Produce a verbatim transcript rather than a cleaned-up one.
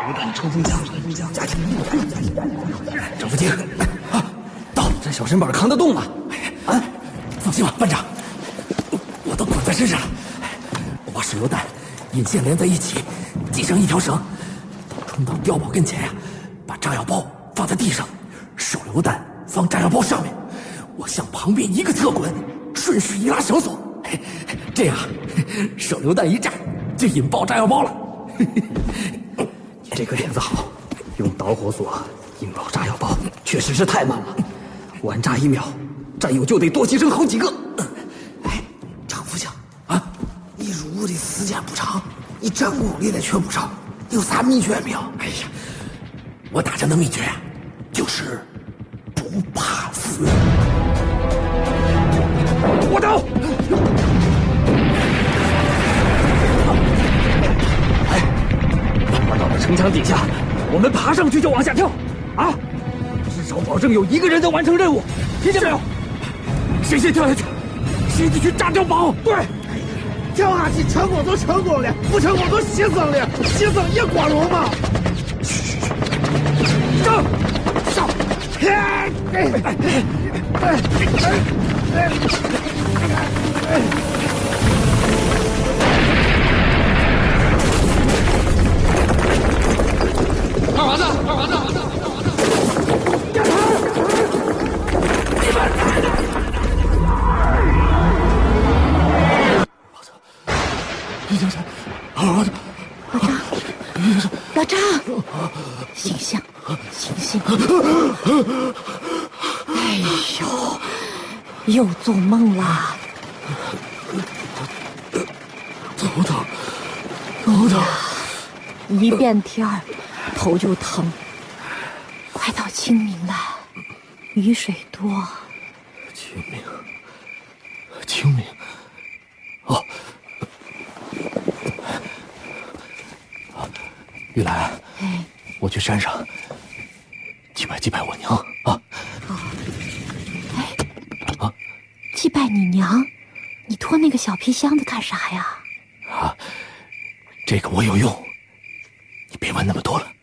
冲锋枪，冲锋枪，加强力，张福京，啊，到，这小身板扛得动吗？啊，放心吧，班长，我都捆在身上了。我把手榴弹引线连在一起，系上一条绳，冲到碉堡跟前呀，把炸药包放在地上，手榴弹放炸药包上面，我向旁边一个侧滚，顺势一拉绳索，这样手榴弹一炸就引爆炸药包了。这个点子好，用导火索引爆炸药包确实是太慢了，晚炸一秒，战友就得多牺牲好几个。哎，张副将啊，你入伍的时间不长，你战功历练却不少，你有啥秘诀没有？哎呀，我打仗的秘诀就是不怕死。我刀。到了城墙底下，我们爬上去就往下跳，啊！至少保证有一个人能完成任务，听见没有？谁先跳下去，谁就去炸碉堡。对， 跳下去成功就成功了，不成功就牺牲了，牺牲也光荣嘛。 去去去，上上！哎哎哎哎哎哎！ 二娃子，二娃子，二娃子，二娃子！ 站好！ 你们来了！我操！李先生，儿子， 老张，老张，醒醒，醒醒！哎呦，又做梦了。 头疼，头疼。 一变天儿，头就疼。快到清明了，雨水多。 清明，清明。哦，玉兰， 哎， 我去山上祭拜祭拜我娘啊！ 哦，哎，啊，祭拜你娘？你拖那个小皮箱子干啥呀？ 啊，这个我有用。你别问那么多了。